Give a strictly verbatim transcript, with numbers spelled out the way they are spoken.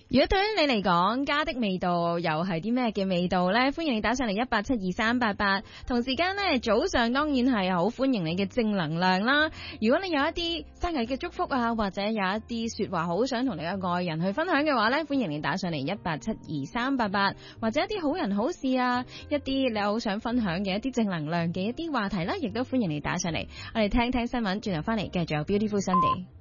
如果對於你嚟講，家的味道又係啲咩嘅味道呢？歡迎你打上嚟一八七二三八八。同時間呢，早上當然係好歡迎你嘅正能量啦。如果你有一啲生日嘅祝福啊，或者有一啲說話好想同你嘅愛人去分享嘅話呢，歡迎你打上嚟一八七二三八八，或者一啲好人好事啊，一啲你好想分享嘅一啲正能量嘅一啲話題啦，亦都歡迎你打上嚟。我哋聽聽新聞，轉頭翻嚟繼續有 Beautiful Sunday。